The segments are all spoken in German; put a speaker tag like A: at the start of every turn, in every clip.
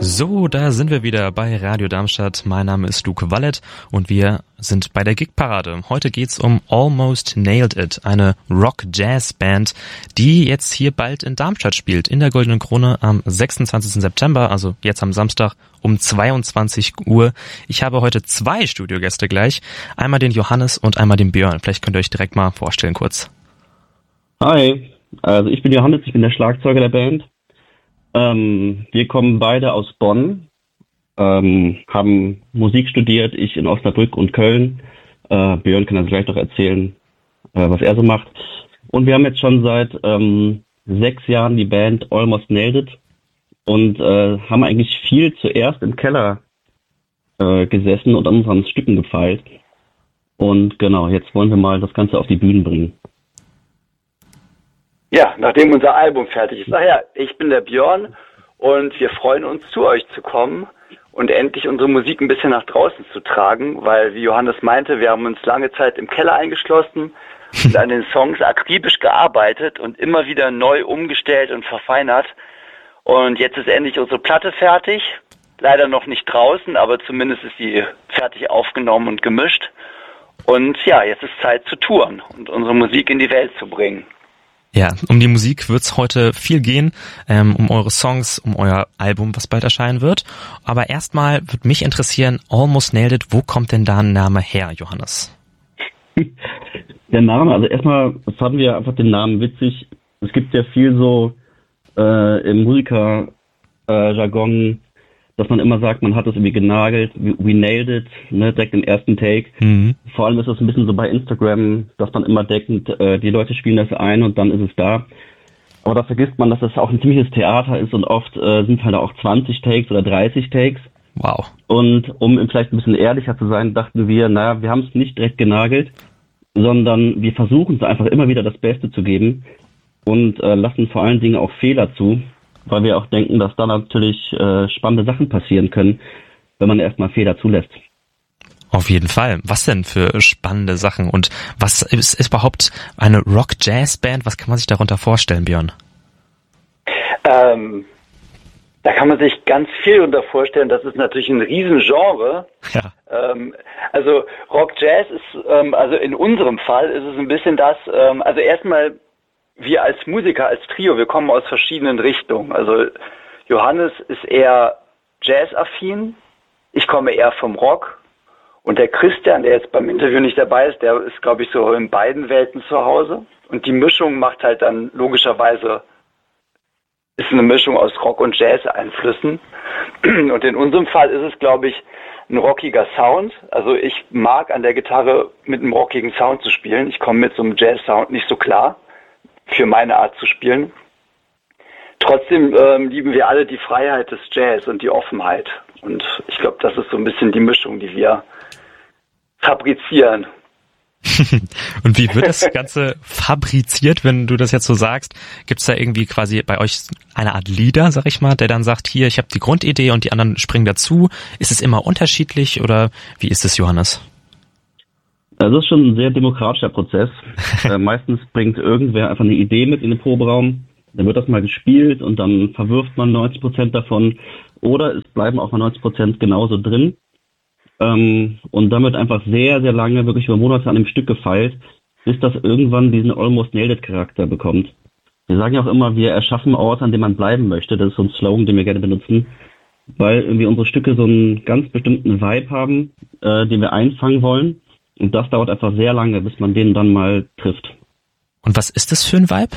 A: So, da sind wir wieder bei Radio Darmstadt. Mein Name ist Luke Wallet und wir sind bei der Gigparade. Heute geht's um Almost Nailed It, eine Rock-Jazz-Band, die jetzt hier bald in Darmstadt spielt, in der Goldenen Krone am 26. September, also jetzt am Samstag um 22 Uhr. Ich habe heute 2 Studiogäste gleich, einmal den Johannes und einmal den Björn. Vielleicht könnt ihr euch direkt mal vorstellen kurz.
B: Hi, also ich bin Johannes, ich bin der Schlagzeuger der Band. Wir kommen beide aus Bonn, haben Musik studiert, ich in Osnabrück und Köln. Björn kann also gleich noch erzählen, was er so macht. Und wir haben jetzt schon seit 6 Jahren die Band Almost Nailed It und haben eigentlich viel zuerst im Keller gesessen und an unseren Stücken gefeilt. Und genau, jetzt wollen wir mal das Ganze auf die Bühne bringen.
C: Ja, nachdem unser Album fertig ist. Ach ja, ich bin der Björn und wir freuen uns, zu euch zu kommen und endlich unsere Musik ein bisschen nach draußen zu tragen, weil, wie Johannes meinte, wir haben uns lange Zeit im Keller eingeschlossen und an den Songs akribisch gearbeitet und immer wieder neu umgestellt und verfeinert. Und jetzt ist endlich unsere Platte fertig. Leider noch nicht draußen, aber zumindest ist sie fertig aufgenommen und gemischt. Und ja, jetzt ist Zeit zu touren und unsere Musik in die Welt zu bringen.
A: Ja, um die Musik wird's heute viel gehen, um eure Songs, um euer Album, was bald erscheinen wird. Aber erstmal würde mich interessieren, Almost Nailed It, wo kommt denn da ein Name her, Johannes?
B: Der Name, also erstmal fanden wir einfach den Namen witzig. Es gibt ja viel so im Musiker-Jargon, dass man immer sagt, man hat es irgendwie genagelt, we nailed it, ne, direkt im ersten Take. Mhm. Vor allem ist es ein bisschen so bei Instagram, dass man immer denkt, die Leute spielen das ein und dann ist es da. Aber da vergisst man, dass das auch ein ziemliches Theater ist und oft sind halt auch 20 Takes oder 30 Takes.
A: Wow.
B: Und um vielleicht ein bisschen ehrlicher zu sein, dachten wir, naja, wir haben es nicht direkt genagelt, sondern wir versuchen es einfach immer wieder das Beste zu geben und lassen vor allen Dingen auch Fehler zu, weil wir auch denken, dass da natürlich spannende Sachen passieren können, wenn man erstmal Fehler zulässt.
A: Auf jeden Fall. Was denn für spannende Sachen? Und was ist überhaupt eine Rock-Jazz-Band? Was kann man sich darunter vorstellen, Björn?
C: Da kann man sich ganz viel darunter vorstellen. Das ist natürlich ein Riesengenre. Ja. Also Rock-Jazz ist, also in unserem Fall ist es ein bisschen das, also erstmal wir als Musiker, als Trio, wir kommen aus verschiedenen Richtungen. Also Johannes ist eher Jazz-affin, ich komme eher vom Rock und der Christian, der jetzt beim Interview nicht dabei ist, der ist, glaube ich, so in beiden Welten zu Hause. Und die Mischung macht halt dann logischerweise, ist eine Mischung aus Rock- und Jazz-Einflüssen. Und in unserem Fall ist es, glaube ich, ein rockiger Sound. Also ich mag an der Gitarre mit einem rockigen Sound zu spielen. Ich komme mit so einem Jazz-Sound nicht so klar, für meine Art zu spielen. Trotzdem lieben wir alle die Freiheit des Jazz und die Offenheit. Und ich glaube, das ist so ein bisschen die Mischung, die wir fabrizieren.
A: Und wie wird das Ganze fabriziert, wenn du das jetzt so sagst? Gibt es da irgendwie quasi bei euch eine Art Leader, sag ich mal, der dann sagt, hier, ich habe die Grundidee und die anderen springen dazu? Ist es immer unterschiedlich oder wie ist es, Johannes?
B: Das ist schon ein sehr demokratischer Prozess. Meistens bringt irgendwer einfach eine Idee mit in den Proberaum, dann wird das mal gespielt und dann verwirft man 90% davon oder es bleiben auch mal 90% genauso drin. Und damit einfach sehr, sehr lange, wirklich über Monate an dem Stück gefeilt, bis das irgendwann diesen Almost Nailed It Charakter bekommt. Wir sagen ja auch immer, wir erschaffen Orte, an dem man bleiben möchte. Das ist so ein Slogan, den wir gerne benutzen, weil irgendwie unsere Stücke so einen ganz bestimmten Vibe haben, den wir einfangen wollen. Und das dauert einfach sehr lange, bis man den dann mal trifft.
A: Und was ist das für ein Vibe?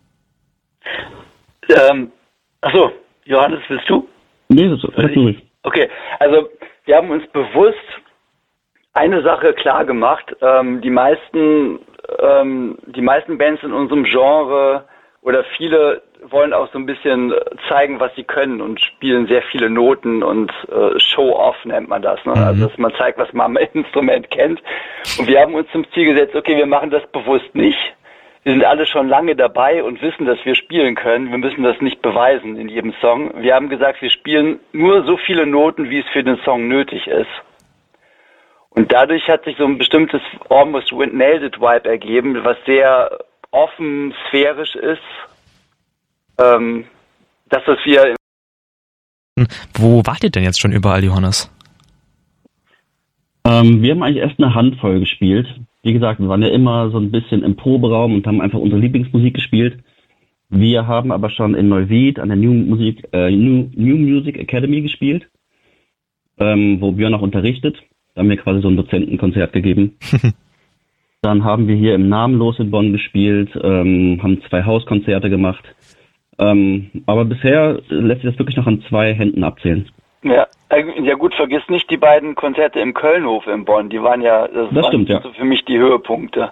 C: Achso, Johannes, willst du?
B: Nee, das ist ruhig.
C: Okay, also wir haben uns bewusst eine Sache klar gemacht. Die meisten Bands in unserem Genre oder viele wollen auch so ein bisschen zeigen, was sie können und spielen sehr viele Noten und Show-off nennt man das. Ne? Also dass man zeigt, was man am Instrument kennt. Und wir haben uns zum Ziel gesetzt, okay, wir machen das bewusst nicht. Wir sind alle schon lange dabei und wissen, dass wir spielen können. Wir müssen das nicht beweisen in jedem Song. Wir haben gesagt, wir spielen nur so viele Noten, wie es für den Song nötig ist. Und dadurch hat sich so ein bestimmtes Almost Nailed It Vibe ergeben, was sehr offen, sphärisch ist. Das, was wir
A: Wo wart ihr denn jetzt schon überall, Johannes?
B: Wir haben eigentlich erst eine Handvoll gespielt. Wie gesagt, wir waren ja immer so ein bisschen im Proberaum und haben einfach unsere Lieblingsmusik gespielt. Wir haben aber schon in Neuwied an der New Music Academy gespielt, wo Björn auch unterrichtet. Da haben wir quasi so ein Dozentenkonzert gegeben. Dann haben wir hier im Namenlos in Bonn gespielt, haben 2 Hauskonzerte gemacht. Aber bisher lässt sich das wirklich noch an 2 Händen abzählen.
C: Ja, gut, vergiss nicht die beiden Konzerte im Kölnhof in Bonn. Die waren ja, das
B: stimmt, ja.
C: So für mich die Höhepunkte.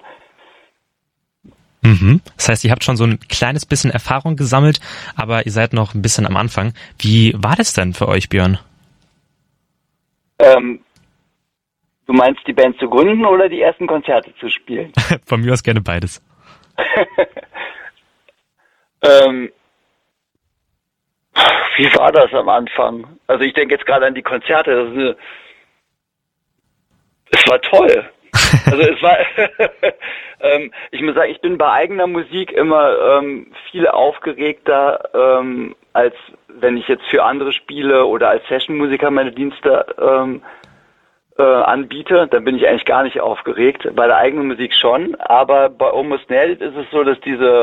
A: Mhm. Das heißt, ihr habt schon so ein kleines bisschen Erfahrung gesammelt, aber ihr seid noch ein bisschen am Anfang. Wie war das denn für euch, Björn?
C: Du meinst, die Band zu gründen oder die ersten Konzerte zu spielen?
A: Von mir aus gerne beides.
C: Wie war das am Anfang? Also ich denke jetzt gerade an die Konzerte. Es war toll. Also es war, ich muss sagen, ich bin bei eigener Musik immer viel aufgeregter, als wenn ich jetzt für andere spiele oder als Sessionmusiker meine Dienste anbiete. Dann bin ich eigentlich gar nicht aufgeregt. Bei der eigenen Musik schon, aber bei Almost Nailed It ist es so, dass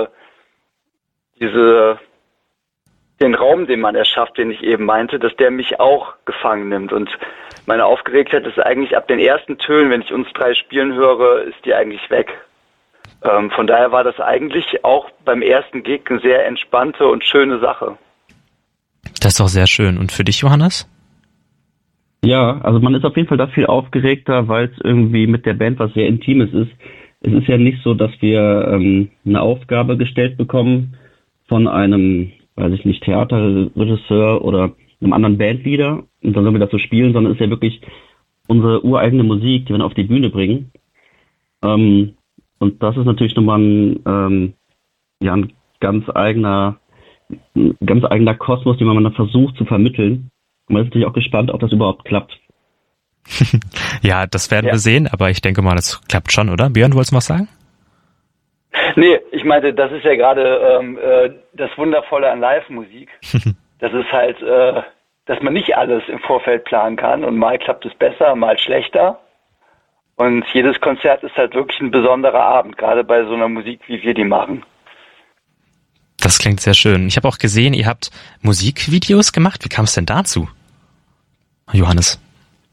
C: den Raum, den man erschafft, den ich eben meinte, dass der mich auch gefangen nimmt. Und meine Aufgeregtheit ist eigentlich ab den ersten Tönen, wenn ich uns 3 spielen höre, ist die eigentlich weg. Von daher war das eigentlich auch beim ersten Gig eine sehr entspannte und schöne Sache.
A: Das ist doch sehr schön. Und für dich, Johannes?
B: Ja, also man ist auf jeden Fall da viel aufgeregter, weil es irgendwie mit der Band was sehr Intimes ist. Es ist ja nicht so, dass wir eine Aufgabe gestellt bekommen von einem, weiß ich nicht, Theaterregisseur oder einem anderen Bandleader und dann sollen wir das so spielen, sondern es ist ja wirklich unsere ureigene Musik, die wir dann auf die Bühne bringen. Und das ist natürlich nochmal ein ganz eigener Kosmos, den man dann versucht zu vermitteln. Und man ist natürlich auch gespannt, ob das überhaupt klappt.
A: Ja, das werden wir sehen, aber ich denke mal, das klappt schon, oder? Björn, wolltest du was sagen?
C: Nee, ich meinte, das ist ja gerade das Wundervolle an Live-Musik. Das ist halt, dass man nicht alles im Vorfeld planen kann und mal klappt es besser, mal schlechter. Und jedes Konzert ist halt wirklich ein besonderer Abend, gerade bei so einer Musik, wie wir die machen.
A: Das klingt sehr schön. Ich habe auch gesehen, ihr habt Musikvideos gemacht. Wie kam es denn dazu, Johannes?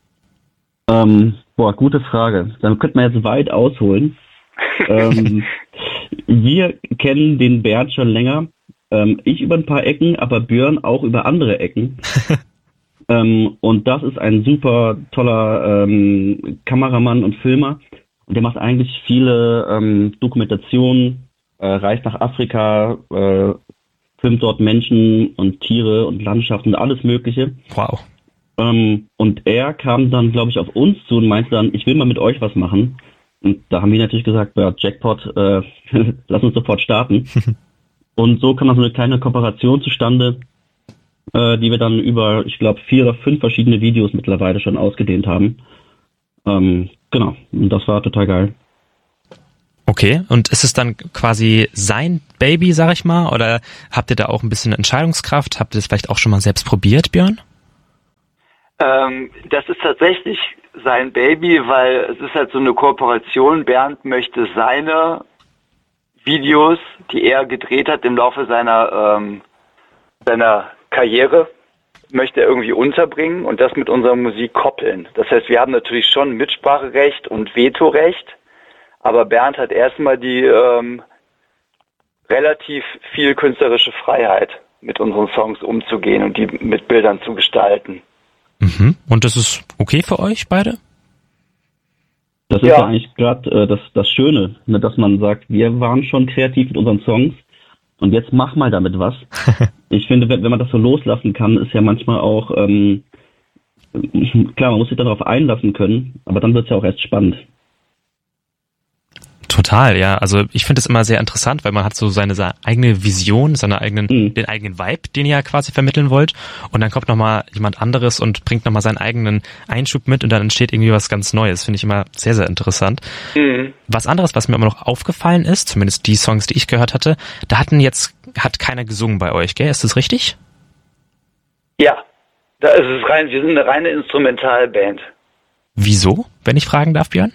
B: Gute Frage. Dann könnte man jetzt weit ausholen. Wir kennen den Bernd schon länger. Ich über ein paar Ecken, aber Björn auch über andere Ecken. Und das ist ein super toller Kameramann und Filmer. Und der macht eigentlich viele Dokumentationen, reist nach Afrika, filmt dort Menschen und Tiere und Landschaften und alles Mögliche.
A: Wow.
B: Und er kam dann, glaube ich, auf uns zu und meinte dann, ich will mal mit euch was machen. Und da haben wir natürlich gesagt, ja, Jackpot, lass uns sofort starten. Und so kam dann so eine kleine Kooperation zustande, die wir dann über, ich glaube, 4 oder 5 verschiedene Videos mittlerweile schon ausgedehnt haben. Genau, und das war total geil.
A: Okay, und ist es dann quasi sein Baby, sag ich mal, oder habt ihr da auch ein bisschen Entscheidungskraft? Habt ihr das vielleicht auch schon mal selbst probiert, Björn?
C: Das ist tatsächlich sein Baby, weil es ist halt so eine Kooperation. Bernd möchte seine Videos, die er gedreht hat im Laufe seiner Karriere, möchte er irgendwie unterbringen und das mit unserer Musik koppeln. Das heißt, wir haben natürlich schon Mitspracherecht und Vetorecht, aber Bernd hat erstmal die relativ viel künstlerische Freiheit, mit unseren Songs umzugehen und die mit Bildern zu gestalten.
A: Mhm. Und das ist okay für euch beide?
B: Das ist ja eigentlich gerade das Schöne, ne, dass man sagt, wir waren schon kreativ mit unseren Songs und jetzt mach mal damit was. Ich finde, wenn man das so loslassen kann, ist ja manchmal auch, klar, man muss sich darauf einlassen können, aber dann wird es ja auch erst spannend.
A: Total, ja. Also ich finde es immer sehr interessant, weil man hat so seine eigene Vision, den eigenen Vibe, den ihr ja quasi vermitteln wollt. Und dann kommt nochmal jemand anderes und bringt nochmal seinen eigenen Einschub mit und dann entsteht irgendwie was ganz Neues. Finde ich immer sehr, sehr interessant. Mhm. Was anderes, was mir immer noch aufgefallen ist, zumindest die Songs, die ich gehört hatte, da hat keiner gesungen bei euch, gell? Ist das richtig?
C: Ja, Da ist es rein, wir sind eine reine Instrumentalband.
A: Wieso, wenn ich fragen darf, Björn?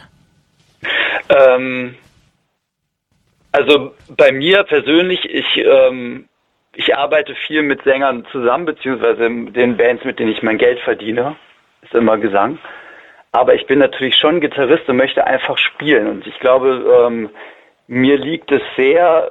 C: Also bei mir persönlich, ich arbeite viel mit Sängern zusammen, beziehungsweise den Bands, mit denen ich mein Geld verdiene, ist immer Gesang. Aber ich bin natürlich schon Gitarrist und möchte einfach spielen. Und ich glaube, mir liegt es sehr,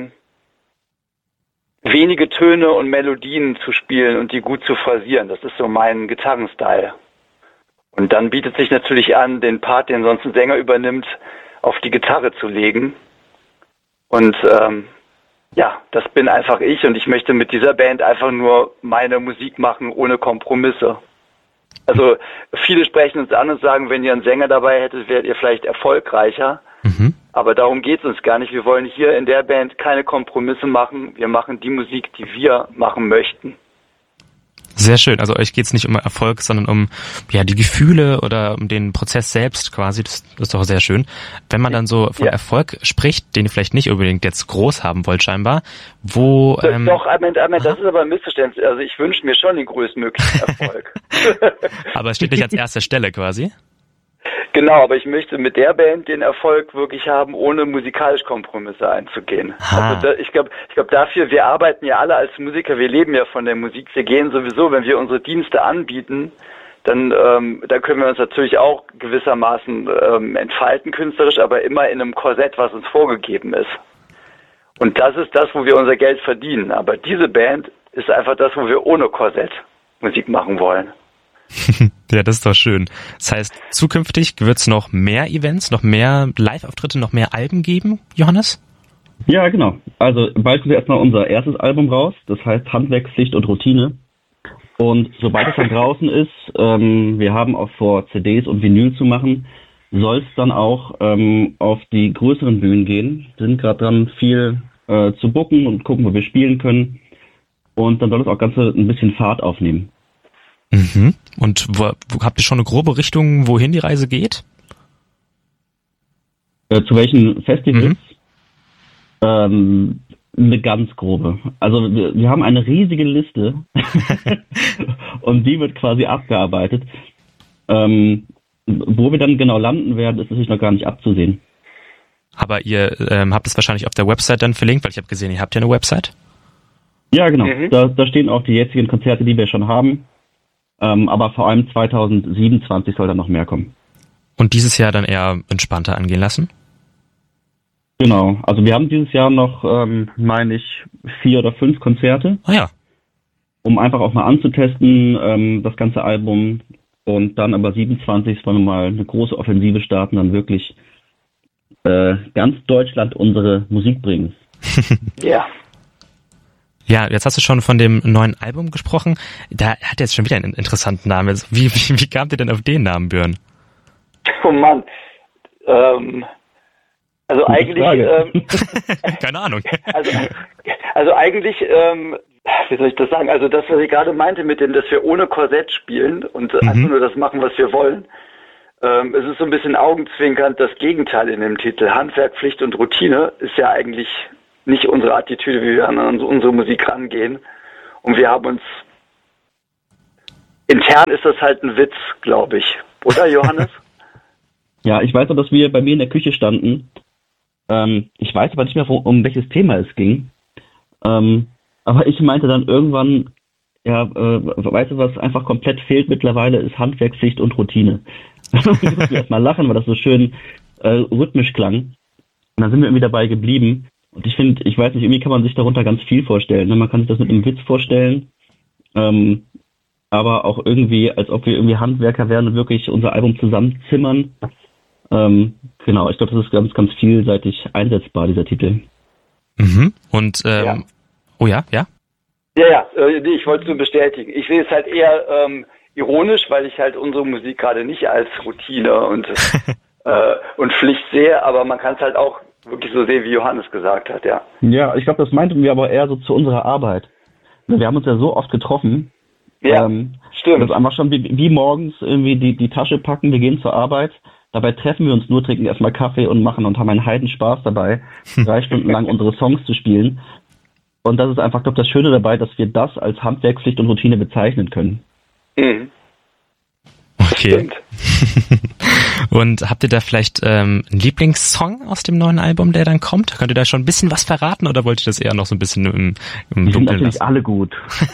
C: wenige Töne und Melodien zu spielen und die gut zu phrasieren. Das ist so mein Gitarrenstyle. Und dann bietet sich natürlich an, den Part, den sonst ein Sänger übernimmt, auf die Gitarre zu legen. Und das bin einfach ich und ich möchte mit dieser Band einfach nur meine Musik machen, ohne Kompromisse. Also viele sprechen uns an und sagen, wenn ihr einen Sänger dabei hättet, wärt ihr vielleicht erfolgreicher. Mhm. Aber darum geht es uns gar nicht. Wir wollen hier in der Band keine Kompromisse machen. Wir machen die Musik, die wir machen möchten.
A: Sehr schön. Also euch geht es nicht um Erfolg, sondern um die Gefühle oder um den Prozess selbst quasi. Das ist doch sehr schön. Wenn man dann so von Erfolg spricht, den ihr vielleicht nicht unbedingt jetzt groß haben wollt scheinbar, wo...
C: Doch, das ist aber ein Missverständnis. Also ich wünsche mir schon den größtmöglichen Erfolg.
A: Aber es steht nicht als erste Stelle quasi?
C: Genau, aber ich möchte mit der Band den Erfolg wirklich haben, ohne musikalisch Kompromisse einzugehen. Also ich glaube dafür, wir arbeiten ja alle als Musiker, wir leben ja von der Musik, wir gehen sowieso, wenn wir unsere Dienste anbieten, dann können wir uns natürlich auch gewissermaßen entfalten künstlerisch, aber immer in einem Korsett, was uns vorgegeben ist. Und das ist das, wo wir unser Geld verdienen. Aber diese Band ist einfach das, wo wir ohne Korsett Musik machen wollen.
A: Ja, das ist doch schön. Das heißt, zukünftig wird es noch mehr Events, noch mehr Live-Auftritte, noch mehr Alben geben, Johannes?
B: Ja, genau. Also bald kommt erstmal unser erstes Album raus, das heißt Handwerk, Pflicht und Routine. Und sobald es dann draußen ist, wir haben auch vor, CDs und Vinyl zu machen, soll es dann auch auf die größeren Bühnen gehen. Wir sind gerade dran, viel zu booken und gucken, wo wir spielen können. Und dann soll das auch Ganze ein bisschen Fahrt aufnehmen.
A: Mhm. Und wo habt ihr schon eine grobe Richtung, wohin die Reise geht?
B: Zu welchen Festivals? Eine ganz grobe. Also wir haben eine riesige Liste und die wird quasi abgearbeitet. Wo wir dann genau landen werden, ist natürlich noch gar nicht abzusehen.
A: Aber ihr habt es wahrscheinlich auf der Website dann verlinkt, weil ich habe gesehen, ihr habt ja eine Website.
B: Ja, genau. Da stehen auch die jetzigen Konzerte, die wir schon haben. Aber vor allem 2027 soll da noch mehr kommen.
A: Und dieses Jahr dann eher entspannter angehen lassen?
B: Genau. Also wir haben dieses Jahr noch, meine ich, 4 oder 5 Konzerte.
A: Ah ja.
B: Um einfach auch mal anzutesten, das ganze Album. Und dann aber 27 wollen wir mal eine große Offensive starten, dann wirklich ganz Deutschland unsere Musik bringen.
C: Ja.
A: Ja, jetzt hast du schon von dem neuen Album gesprochen. Da hat jetzt schon wieder einen interessanten Namen. Wie kamt ihr denn auf den Namen, Björn?
C: Oh Mann. Also eigentlich...
A: Keine Ahnung.
C: Also eigentlich, wie soll ich das sagen? Also das, was ich gerade meinte mit dem, dass wir ohne Korsett spielen und einfach nur das machen, was wir wollen. Es ist so ein bisschen augenzwinkernd das Gegenteil in dem Titel. Handwerk, Pflicht und Routine ist ja eigentlich nicht unsere Attitüde, wie wir an unsere Musik rangehen. Und wir haben uns... Intern ist das halt ein Witz, glaube ich. Oder, Johannes?
B: Ja, ich weiß noch, dass wir bei mir in der Küche standen. Ich weiß aber nicht mehr, um welches Thema es ging. Aber ich meinte dann irgendwann, weißt du, was einfach komplett fehlt mittlerweile, ist Handwerk, Pflicht und Routine. Da mussten wir erstmal lachen, weil das so schön rhythmisch klang. Und dann sind wir irgendwie dabei geblieben. Und ich finde, ich weiß nicht, irgendwie kann man sich darunter ganz viel vorstellen. Man kann sich das mit einem Witz vorstellen, aber auch irgendwie, als ob wir irgendwie Handwerker wären und wirklich unser Album zusammenzimmern. Genau, ich glaube, das ist ganz, ganz vielseitig einsetzbar, dieser Titel.
A: Mhm. Und, oh ja?
C: Ja, ich wollte es nur bestätigen. Ich sehe es halt eher ironisch, weil ich halt unsere Musik gerade nicht als Routine und Pflicht sehe, aber man kann es halt auch wirklich so sehen, wie Johannes gesagt hat, ja.
B: Ja, ich glaube, das meinten wir aber eher so zu unserer Arbeit. Wir haben uns ja so oft getroffen.
C: Ja, stimmt.
B: Das ist einfach schon wie morgens irgendwie die Tasche packen, wir gehen zur Arbeit. Dabei treffen wir uns nur, trinken erstmal Kaffee und haben einen Heidenspaß dabei, 3 Stunden lang unsere Songs zu spielen. Und das ist einfach, glaube ich, das Schöne dabei, dass wir das als Handwerk, Pflicht und Routine bezeichnen können.
C: Mhm.
A: Okay. Und habt ihr da vielleicht einen Lieblingssong aus dem neuen Album, der dann kommt? Könnt ihr da schon ein bisschen was verraten oder wollt ihr das eher noch so ein bisschen im
B: Dunkeln lassen? Natürlich alle gut.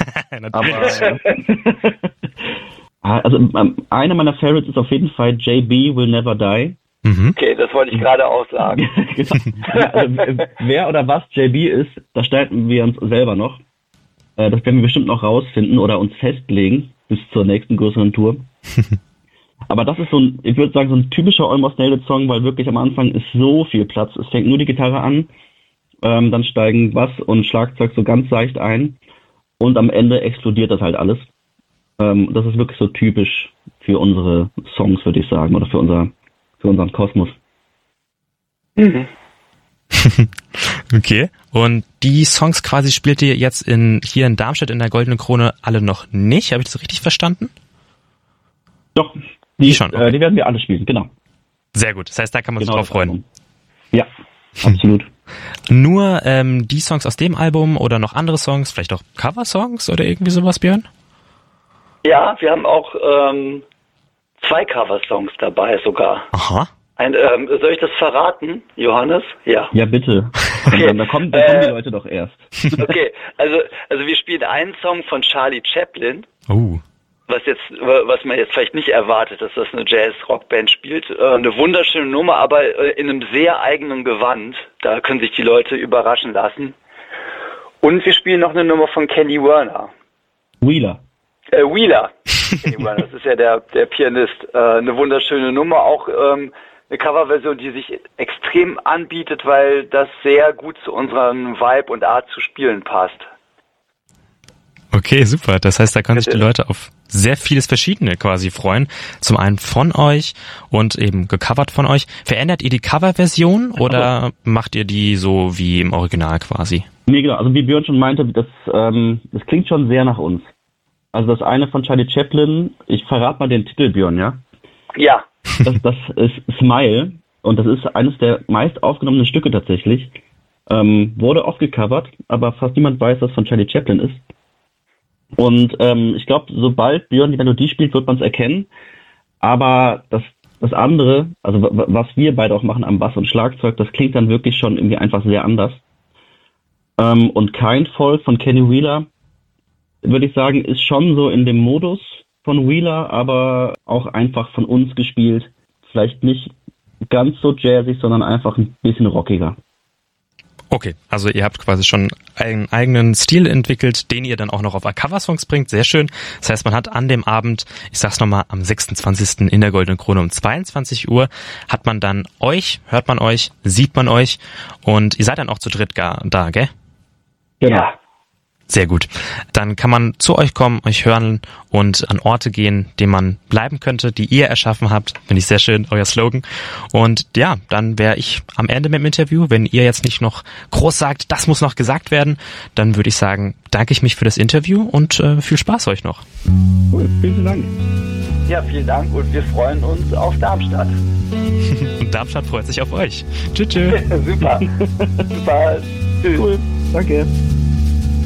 B: Also einer meiner Favorites ist auf jeden Fall JB Will Never Die.
C: Okay, das wollte ich gerade auch sagen.
B: Genau. Also, wer oder was JB ist, da streiten wir uns selber noch. Das werden wir bestimmt noch rausfinden oder uns festlegen bis zur nächsten größeren Tour. Aber das ist ich würde sagen, so ein typischer Almost Nailed It Song, weil wirklich am Anfang ist so viel Platz. Es fängt nur die Gitarre an, dann steigen Bass und Schlagzeug so ganz leicht ein und am Ende explodiert das halt alles. Das ist wirklich so typisch für unsere Songs, würde ich sagen, oder für unseren Kosmos.
C: Mhm.
A: Okay. Und die Songs quasi spielt ihr jetzt hier in Darmstadt in der Goldenen Krone alle noch nicht? Habe ich das richtig verstanden?
B: Doch, die
A: schon. Okay.
B: Die werden wir alle spielen, genau.
A: Sehr gut. Das heißt, da kann man sich drauf freuen.
B: Ja, absolut.
A: Nur die Songs aus dem Album oder noch andere Songs, vielleicht auch Cover-Songs oder irgendwie sowas, Björn?
C: Ja, wir haben auch 2 Cover-Songs dabei sogar.
A: Aha.
C: Soll ich das verraten, Johannes? Ja.
B: Ja, bitte. Okay. Da kommen die Leute doch erst.
C: Okay, also wir spielen einen Song von Charlie Chaplin. Was man jetzt vielleicht nicht erwartet, dass das eine Jazz-Rock-Band spielt. Eine wunderschöne Nummer, aber in einem sehr eigenen Gewand. Da können sich die Leute überraschen lassen. Und wir spielen noch eine Nummer von Kenny Werner.
B: Wheeler.
C: Kenny Werner, das ist ja der Pianist. Eine wunderschöne Nummer, auch eine Coverversion, die sich extrem anbietet, weil das sehr gut zu unserem Vibe und Art zu spielen passt.
A: Okay, super. Das heißt, da können sich die Leute auf sehr vieles Verschiedene quasi freuen. Zum einen von euch und eben gecovert von euch. Verändert ihr die Coverversion oder macht ihr die so wie im Original quasi?
B: Nee, genau. Also wie Björn schon meinte, das klingt schon sehr nach uns. Also das eine von Charlie Chaplin, ich verrate mal den Titel, Björn, ja?
C: Ja.
B: Das ist Smile und das ist eines der meist aufgenommenen Stücke tatsächlich. Wurde oft gecovert, aber fast niemand weiß, was von Charlie Chaplin ist. Und ich glaube, sobald Björn die Melodie spielt, wird man es erkennen. Aber das andere, also was wir beide auch machen am Bass und Schlagzeug, das klingt dann wirklich schon irgendwie einfach sehr anders. Und Kein Volk von Kenny Wheeler, würde ich sagen, ist schon so in dem Modus von Wheeler, aber auch einfach von uns gespielt. Vielleicht nicht ganz so jazzig, sondern einfach ein bisschen rockiger.
A: Okay, also ihr habt quasi schon einen eigenen Stil entwickelt, den ihr dann auch noch auf Cover-Songs bringt. Sehr schön. Das heißt, man hat an dem Abend, ich sag's nochmal, am 26. in der Goldenen Krone um 22 Uhr, hört man euch, sieht man euch und ihr seid dann auch zu dritt da, gell?
B: Genau.
C: Ja.
A: Sehr gut. Dann kann man zu euch kommen, euch hören und an Orte gehen, denen man bleiben könnte, die ihr erschaffen habt. Finde ich sehr schön, euer Slogan. Und ja, dann wäre ich am Ende mit dem Interview. Wenn ihr jetzt nicht noch groß sagt, das muss noch gesagt werden, dann würde ich sagen, danke ich mich für das Interview und viel Spaß euch noch.
B: Cool, vielen Dank.
C: Ja, vielen Dank und wir freuen uns auf Darmstadt.
A: Und Darmstadt freut sich auf euch. Tschüss.
C: Super. Super. Tschüss.
B: Cool, danke.